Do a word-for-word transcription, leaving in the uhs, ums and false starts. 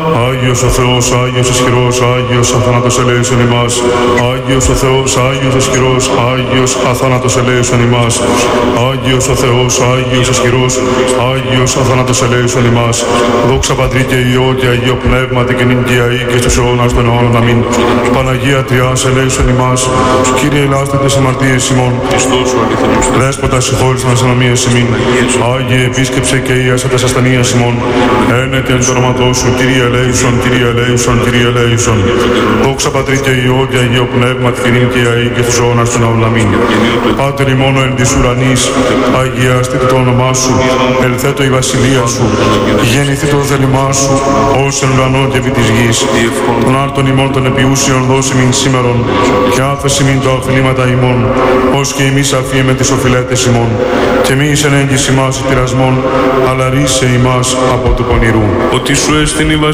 Άγιος ο Θεός, Άγιος ισχυρός, Άγιος αθάνατος ελέησον ημάς. Άγιος ο Θεός, Άγιος ισχυρός, Άγιος αθάνατος ελέησον ημάς. Άγιος ο Θεός, Άγιος ισχυρός, Άγιος αθάνατος ελέησον ημάς. Δόξα Πατρί και Υιό και Αγίο Πνεύματι και νυν και αεί και στους αιώνας των αιώνων. Αμήν. Παναγία Τριάς ελέησον ημάς. Κύριε ελάστε τις αμαρτίες ημών. Δέσποτα συγχώρησον τις ανομίες ημίν. Άγιε επίσκεψε και ίασε τας ασθενείας ημών. Ένετε εν το όνοματό σου, Κύριε ελέησον, Κύριε ελέησον, Κύριε ελέησον. Δόξα Πατρί και Υιό και Αγίο Πνεύματι και νυν και αεί και στους αιώνας των αιώνων. Αμήν. Πάτερ ημών εν της ουρανής, αγιαστείτε το όνομά σου, ελθέτω η βασιλεία σου, γεννηθείτε το θέλημά σου, ως εν ουρανό και επί της γης. Των άρτων ημών των επιούσιων δώσει μην σήμερον, και άφεση μην τα οφειλήματα ημών, ως και εμείς αφήμε τις οφειλέτες ημών. Και μη εις εν έγκυς ημάς πειρασμών, αλλά ρίσε ημάς από του πονηρού. Ότι σου έστειν η